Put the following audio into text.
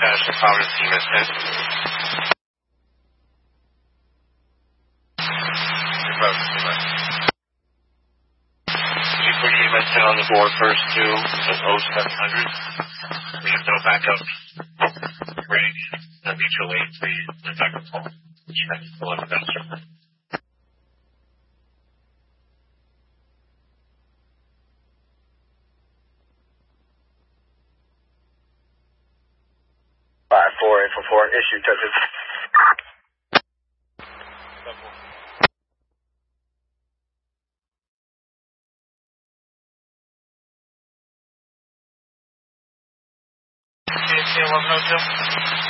Dash the power team is 10. Could you put EMS 10 on the board first to 0700? We have no backup. Ready. Mutually, please. The backup call. EMS 11 Master. 54844, issue touches. CSC 1102.